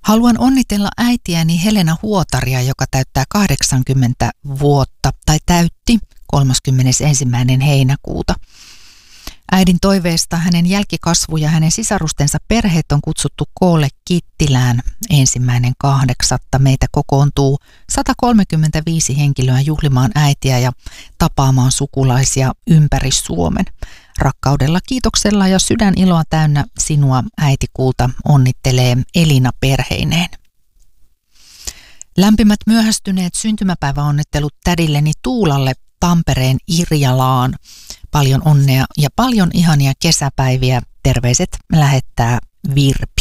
Haluan onnitella äitiäni Helena Huotaria, joka täyttää 80 vuotta tai täytti 31. heinäkuuta. Äidin toiveesta hänen jälkikasvu ja hänen sisarustensa perheet on kutsuttu koolle Kittilään 1.8. Meitä kokoontuu 135 henkilöä juhlimaan äitiä ja tapaamaan sukulaisia ympäri Suomen. Rakkaudella, kiitoksella ja sydäniloa täynnä sinua, äiti Kulta, onnittelee Elina perheineen. Lämpimät myöhästyneet syntymäpäiväonnittelut tädilleni Tuulalle Tampereen Irjalaan. Paljon onnea ja paljon ihania kesäpäiviä. Terveiset lähettää Virpi.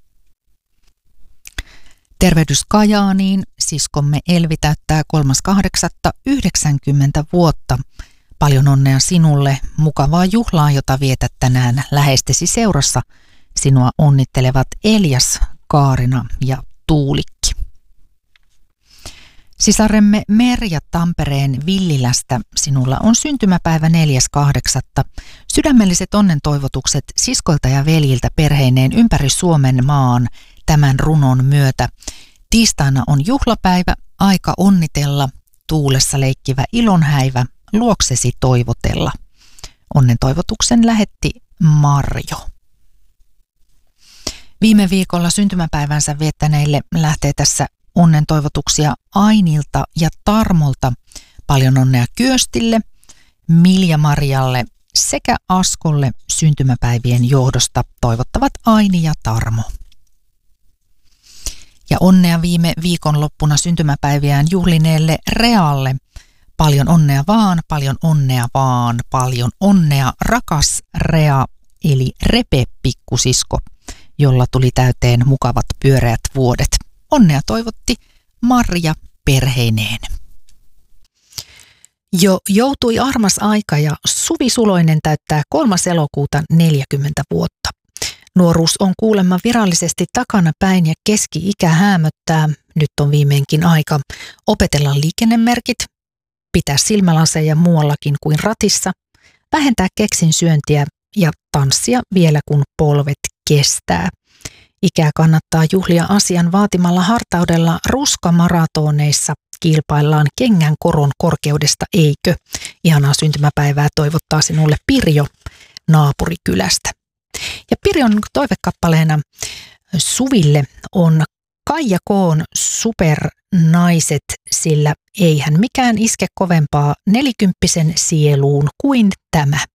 Tervehdys Kajaaniin. Siskomme Elvi täyttää 3.8. 90 vuotta. Paljon onnea sinulle. Mukavaa juhlaa, jota vietät tänään läheistesi seurassa. Sinua onnittelevat Elias, Kaarina ja Tuulikki. Sisaremme Merja Tampereen Villilästä, sinulla on syntymäpäivä 4.8. Sydämelliset onnentoivotukset siskoilta ja veljiltä perheineen ympäri Suomen maan tämän runon myötä. Tiistaina on juhlapäivä, aika onnitella, tuulessa leikkivä ilonhäivä, luoksesi toivotella. Onnentoivotuksen lähetti Marjo. Viime viikolla syntymäpäivänsä viettäneille lähtee tässä onnentoivotuksia Ainilta ja Tarmolta. Paljon onnea Kyöstille, Milja-Marjalle sekä Askolle syntymäpäivien johdosta toivottavat Aini ja Tarmo. Ja onnea viime viikonloppuna syntymäpäiviään juhlineelle Realle. Paljon onnea vaan, paljon onnea vaan, paljon onnea rakas Rea eli Repe pikkusisko, jolla tuli täyteen mukavat pyöreät vuodet. Onnea toivotti Marja perheineen. Jo joutui armas aika ja Suvi Suloinen täyttää 3. elokuuta 40 vuotta. Nuoruus on kuulemma virallisesti takana päin ja keski-ikä häämöttää. Nyt on viimeinkin aika opetella liikennemerkit, pitää silmälaseja muuallakin kuin ratissa, vähentää keksin syöntiä ja tanssia vielä kun polvet kestää. Ikää kannattaa juhlia asian vaatimalla hartaudella. Ruskamaratoneissa kilpaillaan kengän koron korkeudesta, eikö? Ihanaa syntymäpäivää toivottaa sinulle Pirjo naapurikylästä. Ja Pirjon toivekappaleena Suville on Kaija Koon Supernaiset, sillä eihän mikään iske kovempaa 40-vuotiaan sieluun kuin tämä.